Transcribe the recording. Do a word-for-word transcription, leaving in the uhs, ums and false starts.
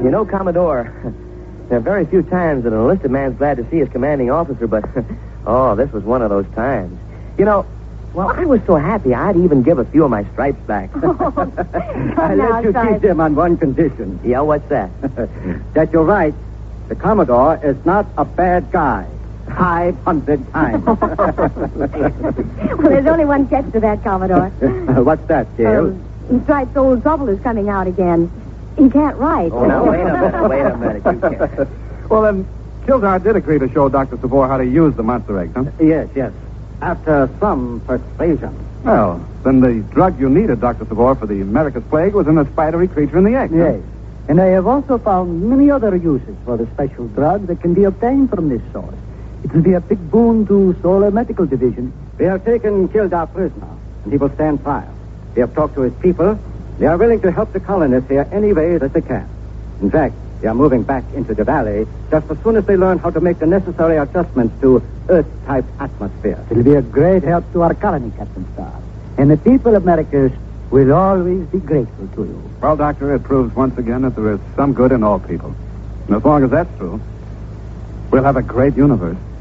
You know, Commodore, there are very few times that an enlisted man's glad to see his commanding officer, but, oh, this was one of those times. You know, well, I was so happy I'd even give a few of my stripes back. Oh, I now, let you Stripes. keep them on one condition. Yeah, what's that? That you're right. The Commodore is not a bad guy. Five hundred times. Well, there's only one catch to that, Commodore. What's that, Gail? Um, Stripes' old trouble is coming out again. He can't write. Oh, now, wait a minute, wait a minute. You can't. Well, then, Kildar did agree to show Doctor Sabor how to use the monster eggs, huh? Yes, yes. After some persuasion. Well, then the drug you needed, Doctor Sabor, for the America's plague was in the spidery creature in the egg. huh? Yes. And I have also found many other uses for the special drug that can be obtained from this source. It will be a big boon to Solar Medical Division. We have taken Kildar prisoner, and he will stand trial. We have talked to his people. They are willing to help the colonists here any way that they can. In fact, they are moving back into the valley just as soon as they learn how to make the necessary adjustments to Earth-type atmosphere. It will be a great help to our colony, Captain Starr. And the people of Americus will always be grateful to you. Well, Doctor, it proves once again that there is some good in all people. And as long as that's true, we'll have a great universe.